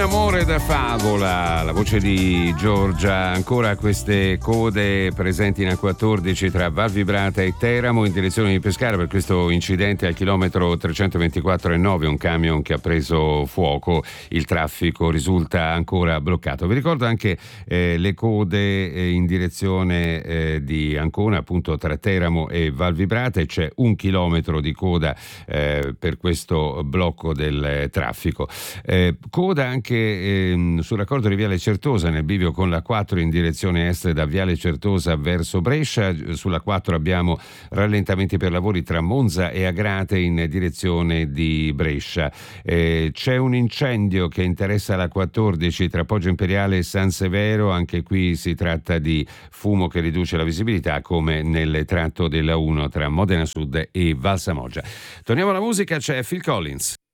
amore da favola, la voce di Giorgia. Ancora queste code presenti in A14 tra Val Vibrata e Teramo in direzione di Pescara per questo incidente al chilometro 324,9, un camion che ha preso fuoco, il traffico risulta ancora bloccato. Vi ricordo anche le code in direzione di Ancona, appunto tra Teramo e Val Vibrata, e c'è 1 chilometro di coda per questo blocco del traffico. Coda anche sul raccordo di Viale Certosa nel bivio con la 4 in direzione est da Viale Certosa verso Brescia. Sulla 4 abbiamo rallentamenti per lavori tra Monza e Agrate in direzione di Brescia. C'è un incendio che interessa la 14 tra Poggio Imperiale e San Severo, anche qui si tratta di fumo che riduce la visibilità come nel tratto della 1 tra Modena Sud e Valsamoggia. Torniamo alla musica, c'è Phil Collins.